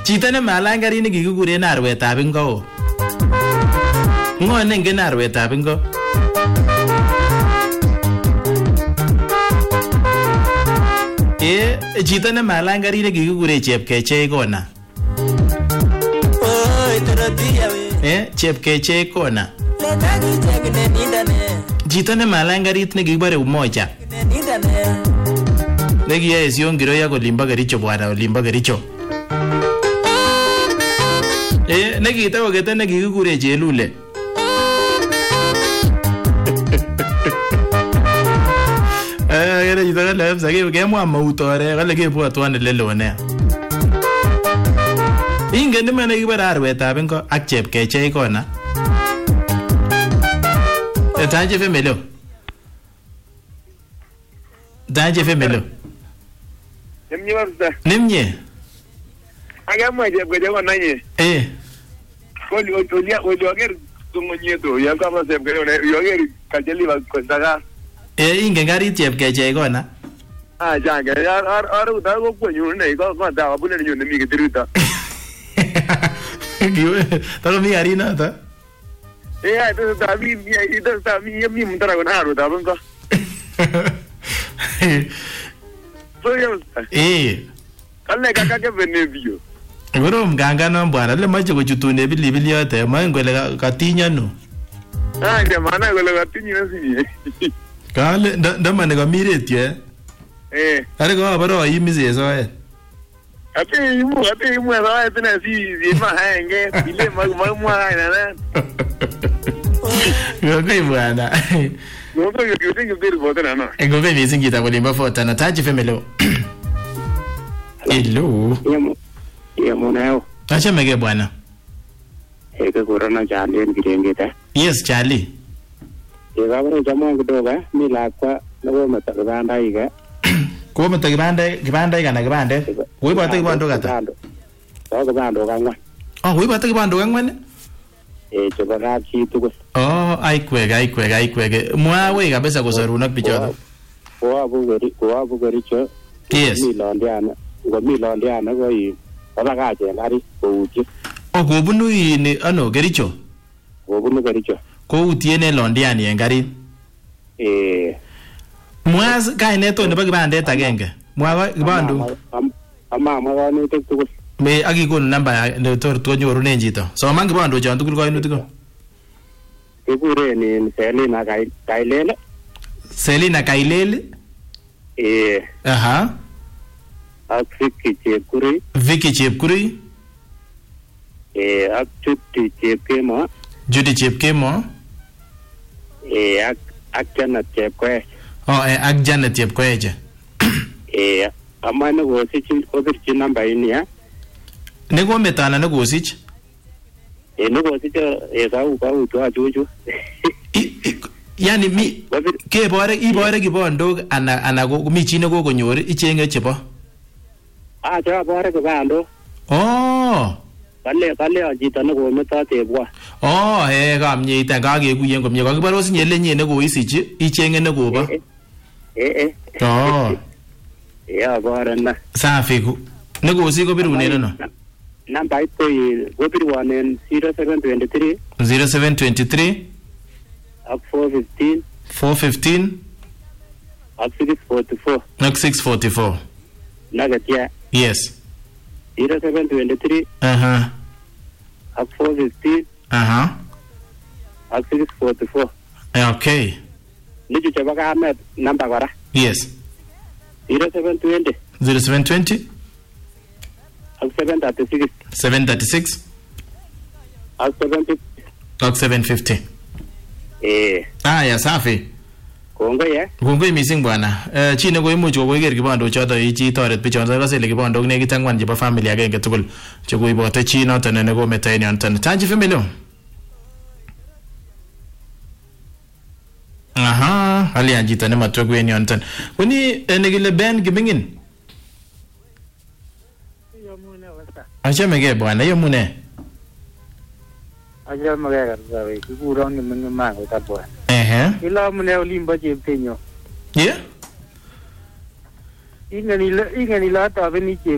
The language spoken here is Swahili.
Chito ne malany karit nekikikuren arwetab ingo. Ngo nengen arwetab ingo? Chito ne malany karit nekikikuren Chepkechei Kona. Chepkechei Kona. Chito ne malany karit nekikibore Umoja. Nekiyae Sion Kiroya kolimbo Kericho bwana olimbo Kericho. Nekitako kete nekikikure Chelule. Kere chito kale kabisa kemwa mautore kale kebwotwon elelo nea. Ingen iman nekibore arwetab ingo ak Chepkechei Kona. Tanje femelo. Tanje femelo. Nemnye kabisa. Nemnye. Akamwa Chepkechei Kona nye. Oli oker tungonyeto yakama Chepkechei yoker kacheliwa konsaka. Ingen karit Chepkechei Kona. Change aruta ko kwenyu ne ko dawa bune nyo ne mi kitiruta. Talo mi arina ta. Ito ta mi mutara con aruta bunga. Kalle kaka ke benevio. Ngorom gangana bwana le mache kuchutune bilibili yote mangwele katinya no. Jamana gole katinya si. Kale ndamane kamiretye. Are ko abaro yimise soe. Ate imu soe tena si ma hange ile magmwa ina na. Ngoke bwana. Ngoke yo tengo botana no. Ngoke bizingita kulimba fotana taji femelo. Hello. Munao. Acha mege bwana. Eke corona Charlie ngirengeta. Yes Charlie. Yegabare jamaa kidogo milakwa nabo matakibanda iga. Ko matakibanda kana kibande. Woi bata kibando kata. Ko kibando kangwan. Woi bata kibando kangwan. Chobara chi tuko. Aikwege. Mwa wei kabisa kusarunak bichoto. Ko abu gericho. Yes. Milondiana ko yi. Baba kaje ngari ko uti. Kobunu ini ano Kericho. Kobunu Kericho. Ko utiene Londiani en garit. Mwas kaineto nebo kibandet agenge. Mwa kibandu. Ama kainutik tugul. Me akikon namba ne tor tonyorunen chito. Soman kibandu chon tugul kainutik ko. Kikuren Selina Kailele. Selina Kailele? Aha. Ak Vicky Chepkuri. Ak Judy Chepkemo. Ak Janet Chepkoech. Ak Janet Chepkoech. Ama nekosich kobirchi namba ini ya. Nekometana nekosich? Nekosich kautu achuchu. Yani mi ibore kibondok ana mi chi nekokonyor ichenge chebo. Chobore kibandok. Kale chito nekometo tebwa. Kamnyeita kakekuyen komye kakibare osinye lenye nekoisich ichenge nekobo. Abore na. Safi nekosich kobirunen ano? Nambait kobirwon en 0723 ak 415 ak 644 Nagatia. Yes. 0723 ak 415 ak 644. Okay. Nicho chaba kamet namba kora. Yes. 0720 ak 736 ak 750. Ya safi. Kongoi mising bwana. Chi ne koimuch koker kibondo choto ichi toret bichon kase le kibondo nekit angwan chebo family agenge tugul che koibote chi noton ne kometo en yon. Tanji family. Ali anjita ne matwegu en yon. Kuni nekile Ben Kimingin. Achame bwana, yomune. Achame kabisa we, kikuron Kimingin mangu tabwa. Ila mune olimbo Cheptenyo. Yeah? Ingani la tabeni